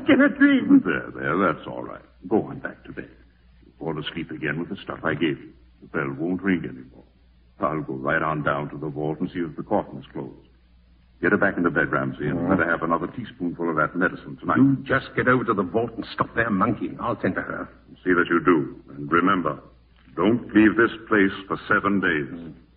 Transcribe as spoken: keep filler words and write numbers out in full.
in a dream. There, there, that's all right. Go on back to bed. Fall asleep again with the stuff I gave you. The bell won't ring anymore. I'll go right on down to the vault and see if the coffin is closed. Get her back into bed, Ramsey, and let her have another teaspoonful of that medicine tonight. You just get over to the vault and stop there monkeying. I'll tend to her. See that you do. And remember, don't leave this place for seven days.